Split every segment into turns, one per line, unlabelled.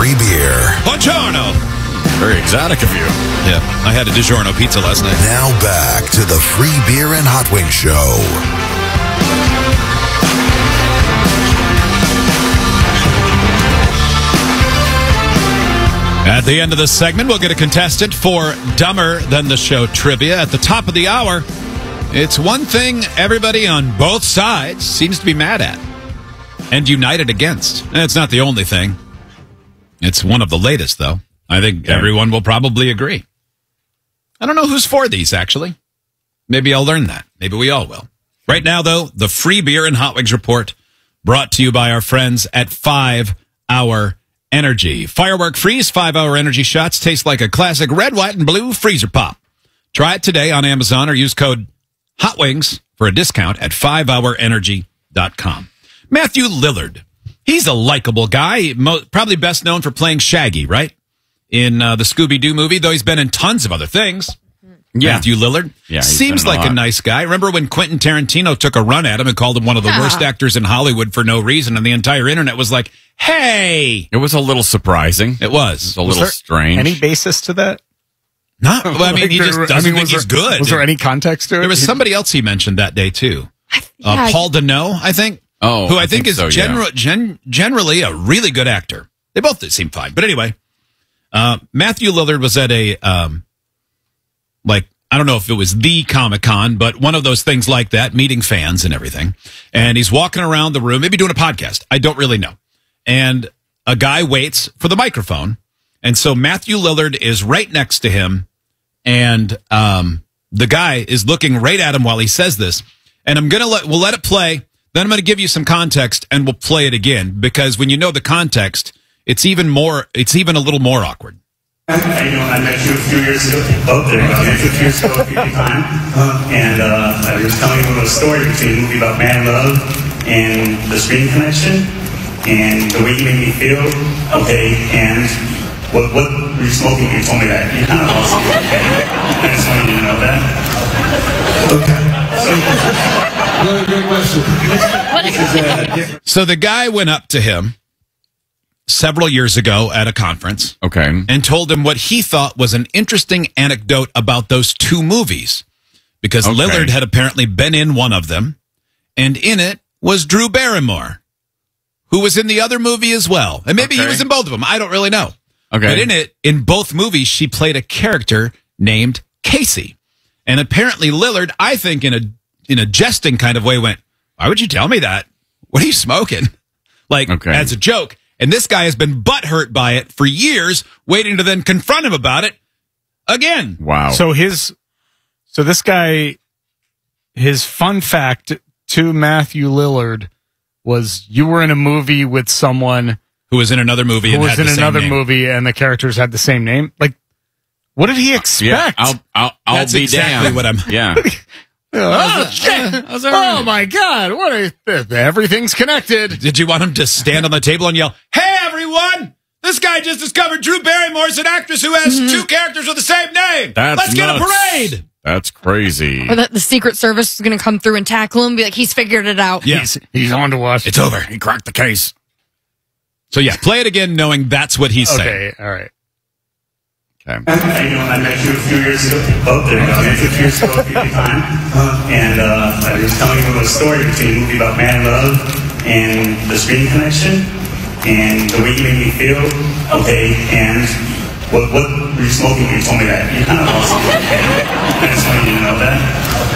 free beer.
Buongiorno.
Very exotic of you.
Yeah, I had a DiGiorno pizza last night.
Now back to the Free Beer and Hot Wings Show.
At the end of this segment, we'll get a contestant for Dumber Than the Show trivia. At the top of the hour, it's one thing everybody on both sides seems to be mad at and united against. And it's not the only thing. It's one of the latest, though. I think everyone will probably agree. I don't know who's for these, actually. Maybe I'll learn that. Maybe we all will. Right now, though, the Free Beer and Hot Wings Report, brought to you by our friends at 5 Hour Energy. Firework Freeze 5 Hour Energy shots taste like a classic red, white, and blue freezer pop. Try it today on Amazon or use code HOTWINGS for a discount at 5hourenergy.com. Matthew Lillard. He's a likable guy, probably best known for playing Shaggy, right? In the Scooby-Doo movie, though he's been in tons of other things.
Yeah.
Matthew Lillard.
Yeah,
seems like a nice guy. Remember when Quentin Tarantino took a run at him and called him one of the worst actors in Hollywood for no reason, and the entire internet was like, hey!
It was a little surprising.
It was.
A little strange.
Any basis to that?
Not, well, I mean, he just doesn't think he's good.
Was there any context to it?
There was somebody else he mentioned that day, too.
Yeah,
Paul Dano, I think.
Oh,
who I think is
so, yeah.
generally a really good actor. They both seem fine. But anyway, Matthew Lillard was at a, I don't know if it was the Comic-Con, but one of those things like that, meeting fans and everything. And he's walking around the room, maybe doing a podcast. I don't really know. And a guy waits for the microphone. And so Matthew Lillard is right next to him. And the guy is looking right at him while he says this. And we'll let it play. Then I'm going to give you some context and we'll play it again. Because when you know the context, it's even a little more awkward.
I met you a few years ago. Oh, there you go. I met you a few years ago at the time. And I was telling you a little story between a movie about man love and the Screen Connection. And the way you made me feel. Okay, and what were you smoking when you told me that? You kind of lost me. Okay. I just wanted you to know that.
Another great question.
So the guy went up to him several years ago at a conference.
Okay.
And told him what he thought was an interesting anecdote about those two movies. Because Lillard had apparently been in one of them. And in it was Drew Barrymore, who was in the other movie as well. And maybe he was in both of them. I don't really know.
Okay.
But in both movies, she played a character named Casey. And apparently Lillard, I think in a jesting kind of way, went, why would you tell me that? What are you smoking? As a joke. And this guy has been butthurt by it for years, waiting to then confront him about it again.
Wow.
So this guy, his fun fact to Matthew Lillard was you were in a movie with someone
who was in another movie
and the characters had the same name. Like, what did he expect?
Yeah, I'll
That's
be
exactly
damned.
what I'm.
Yeah.
Oh, shit. Oh my God. Everything's connected.
Did you want him to stand on the table and yell, hey, everyone, this guy just discovered Drew Barrymore's an actress who has two characters with the same name. Let's get a parade.
That's crazy.
Or that the Secret Service is going to come through and tackle him and be like, he's figured it out.
Yeah.
He's on to us.
It's over.
He cracked the case.
So yeah, play it again knowing that's what he's saying.
Okay, all right.
I met you a few years ago. Oh, there you go. I met you a few years ago at the time. And I was telling you a little story between a movie about man love and the Screen Connection. And the way you made me feel. Okay, and what were you smoking when you told me that? You kind of lost me. Okay. I just wanted you to know that.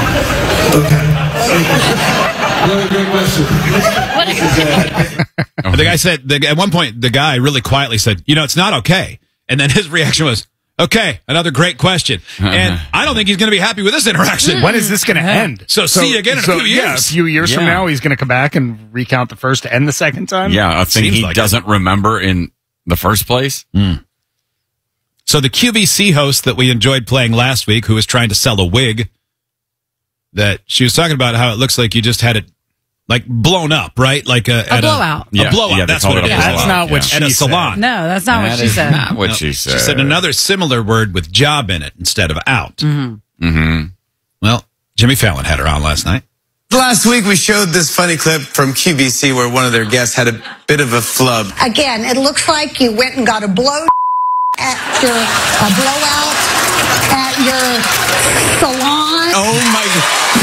Another great question.
The guy said, at one point, the guy really quietly said, it's not okay. And then his reaction was, okay, another great question. And I don't think he's going to be happy with this interaction.
When is this going to end?
So see you again in a few years.
Yeah, a few years from now, he's going to come back and recount the first and the second time?
Yeah, a thing
Seems
he
like
doesn't remember in the first place.
So the QVC host that we enjoyed playing last week, who was trying to sell a wig, that she was talking about how it looks like you just had it blown up, right? Like a
blowout.
A blowout. That's what it is.
That's not what she
At a
said.
salon.
No, that's not what she said.
Not what she said.
She said another similar word with job in it instead of out.
Mm-hmm.
Well, Jimmy Fallon had her on last night.
Last week, we showed this funny clip from QVC where one of their guests had a bit of a flub.
Again, it looks like you went and got a blowout at your salon.
Oh, my God.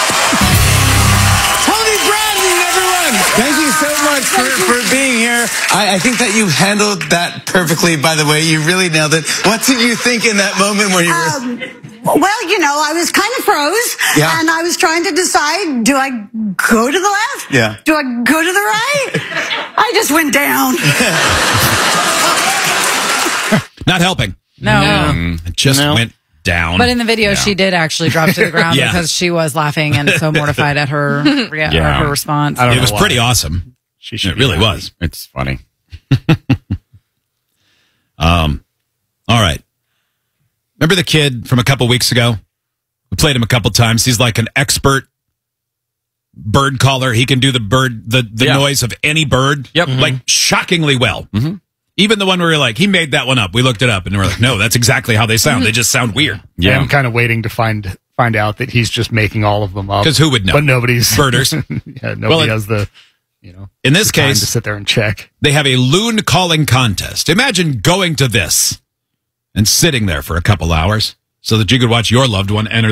Tony Bratton, everyone! Thank you so much for being here. I think that you handled that perfectly, by the way. You really nailed it. What did you think in that moment when you were...
Well, you know, I was kind of froze, and I was trying to decide, do I go to the left?
Yeah.
Do I go to the right? I just went down.
Not helping.
No.
It just went down.
But in the video, she did actually drop to the ground because she was laughing and so mortified at her, her response.
It was pretty awesome. It really was.
It's funny.
All right. Remember the kid from a couple weeks ago? We played him a couple times. He's like an expert bird caller. He can do the noise of any bird.
Yep.
Like shockingly well. Mm-hmm. Even the one where you're like, he made that one up. We looked it up and we're like, no, that's exactly how they sound. They just sound weird.
Yeah, I'm kind of waiting to find out that he's just making all of them up.
Because who would know?
But nobody's
birders.
Nobody has the,
in this
time
case,
to sit there and check.
They have a loon calling contest. Imagine going to this and sitting there for a couple hours so that you could watch your loved one enter